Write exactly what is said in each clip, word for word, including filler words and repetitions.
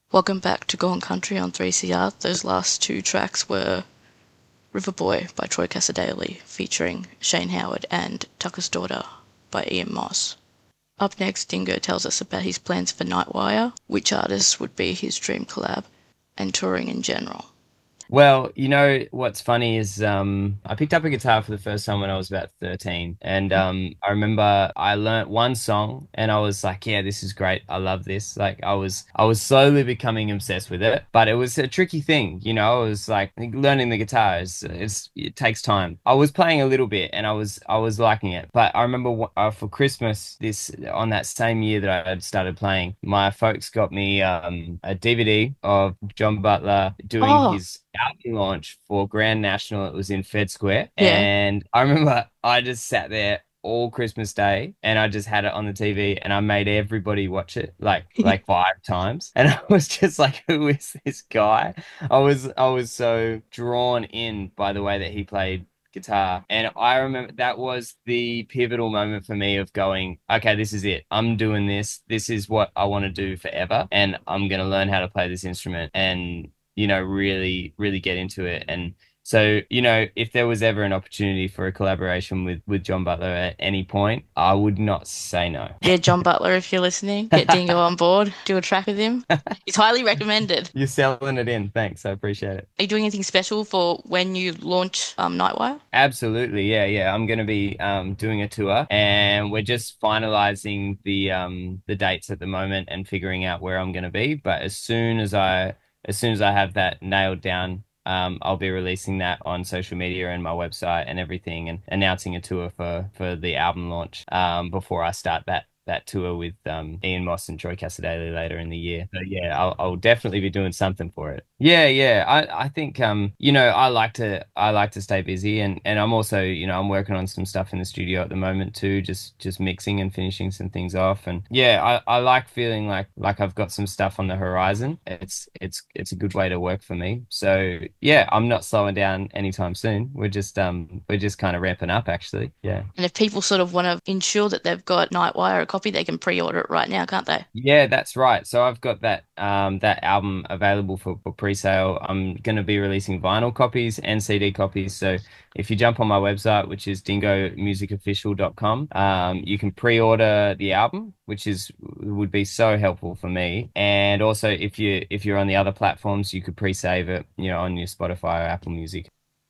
Welcome back to Gone Country on three C R. Those last two tracks were River Boy by Troy Cassar-Daley featuring Shane Howard and Tucker's Daughter by Ian Moss. Up next, Dingo tells us about his plans for Nightwire, which artists would be his dream collab, and touring in general. Well, you know what's funny is um, I picked up a guitar for the first time when I was about thirteen, and um, I remember I learnt one song, and I was like, "Yeah, this is great. I love this." Like I was, I was slowly becoming obsessed with it, but it was a tricky thing, you know. It was like learning the guitar is, it's it takes time. I was playing a little bit, and I was I was liking it, but I remember uh, for Christmas this on that same year that I had started playing, my folks got me um, a D V D of John Butler doing Oh, his album launch for Grand National. It was in Fed Square. yeah. And I remember I just sat there all Christmas Day and I just had it on the T V and I made everybody watch it like like five times. And I was just like, who is this guy? I was I was so drawn in by the way that he played guitar. And I remember that was the pivotal moment for me of going, okay, this is it. I'm doing this. This is what I want to do forever. And I'm going to learn how to play this instrument. And you know, really, really get into it. And so, you know, if there was ever an opportunity for a collaboration with with John Butler at any point, I would not say no. Yeah, John Butler, if you're listening, get Dingo on board, do a track with him. He's highly recommended. You're selling it in. Thanks. I appreciate it. Are you doing anything special for when you launch um, Nightwire? Absolutely. Yeah, yeah. I'm going to be um, doing a tour and we're just finalizing the um, the dates at the moment and figuring out where I'm going to be. But as soon as I as soon as I have that nailed down, um, I'll be releasing that on social media and my website and everything, and announcing a tour for for the album launch um, before I start that that tour with um, Ian Moss and Troy Cassar-Daley later in the year. So yeah, I'll, I'll definitely be doing something for it. Yeah, yeah. I, I think um, you know, I like to I like to stay busy, and and I'm also, you know, I'm working on some stuff in the studio at the moment too, just just mixing and finishing some things off. And yeah, I, I like feeling like like I've got some stuff on the horizon. It's it's it's a good way to work for me. So yeah, I'm not slowing down anytime soon. We're just um we're just kind of ramping up actually. Yeah. And if people sort of want to ensure that they've got Nightwire a copy, they can pre-order it right now, can't they? Yeah, that's right. So I've got that um that album available for, for pre-sale. I'm going to be releasing vinyl copies and C D copies. So if you jump on my website, which is dingo music official dot com, um, you can pre-order the album, which is would be so helpful for me. And also, if you if you're on the other platforms, you could pre-save it, you know, on your Spotify or Apple Music.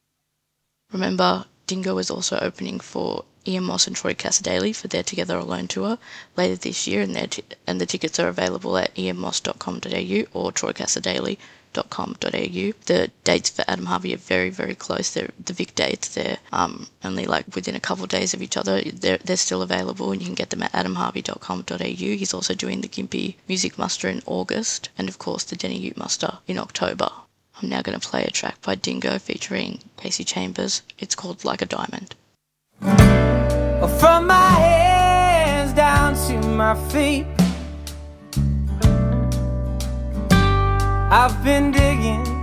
Remember, Dingo is also opening for Ian Moss and Troy Cassar-Daley for their Together Alone tour later this year, and, their t- and the tickets are available at ian moss dot com dot a u or troy cassar-daley dot com dot a u. The dates for Adam Harvey are very, very close. They're the big dates. They're um, only like within a couple of days of each other. They're, they're still available, and you can get them at adam harvey dot com dot a u. He's also doing the Gympie Music Muster in August, and of course the Denny Ute Muster in October. I'm now going to play a track by Dingo featuring Casey Chambers. It's called Like a Diamond. From my hands down to my feet, I've been digging